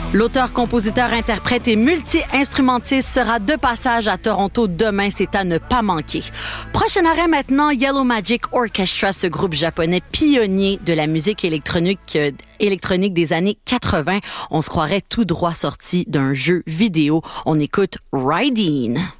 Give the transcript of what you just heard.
L'auteur, compositeur, interprète et multi-instrumentiste sera de passage à Toronto demain, c'est à ne pas manquer. Prochain arrêt maintenant, Yellow Magic Orchestra, ce groupe japonais pionnier de la musique électronique des années 80. On se croirait tout droit sorti d'un jeu vidéo. On écoute Riding.